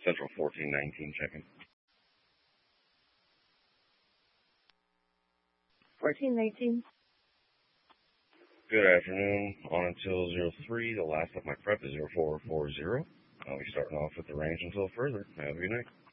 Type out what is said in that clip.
Central 1419 checking. 1419. Good afternoon. On until 03. The last of my prep is 0440. I'll be starting off with the range until further. Have a good night.